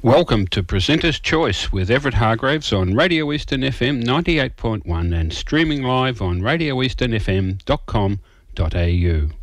Welcome to Presenter's Choice with Everett Hargraves on Radio Eastern FM 98.1 and streaming live on radioeasternfm.com.au.